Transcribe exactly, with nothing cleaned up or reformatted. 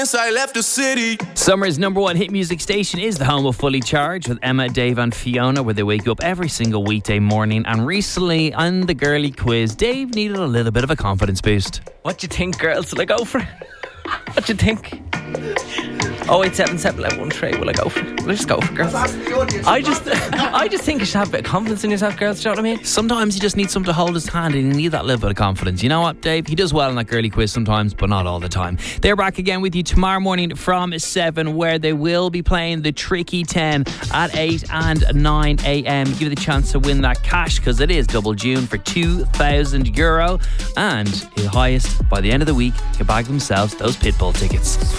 I left the city. Summer's number one hit music station is the home of Fully Charged with Emma, Dave and Fiona, where they wake you up every single weekday morning. And recently on the girly quiz, Dave needed a little bit of a confidence boost. What do you think, girls? Will I go for it? What do you think? oh eight seven seven one one three. Will I go for it? Will I just go for it, girls? I just I just think you should have a bit of confidence in yourself, girls. Do you know what I mean? Sometimes you just need someone to hold his hand and you need that little bit of confidence. You know what, Dave? He does well in that girly quiz sometimes, but not all the time. They're back again with you tomorrow morning from seven, where they will be playing the Tricky ten at eight and nine a.m. Give you the chance to win that cash, because it is double June for two thousand euro, and the highest by the end of the week can bag themselves those Pitbull tickets.